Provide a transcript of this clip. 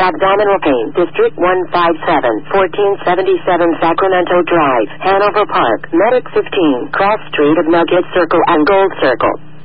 Abdominal Pain, District 157, 1477 Sacramento Drive, Hanover Park, Medic 15, Cross Street of Nugget Circle and Gold Circle.